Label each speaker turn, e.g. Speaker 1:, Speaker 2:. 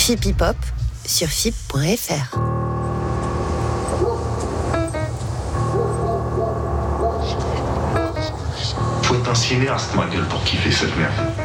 Speaker 1: Fipi Pop sur fip.fr.
Speaker 2: Faut être un cinéaste, ma gueule, pour kiffer cette merde.